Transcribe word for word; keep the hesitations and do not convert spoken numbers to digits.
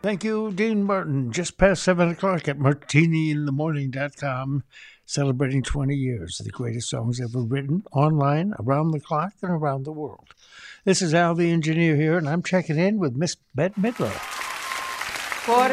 Thank you, Dean Martin. Just past seven o'clock at martini in the morning dot com, celebrating twenty years of the greatest songs ever written, online, around the clock, and around the world. This is Al the Engineer here, and I'm checking in with Miss Bette Midler. Quarter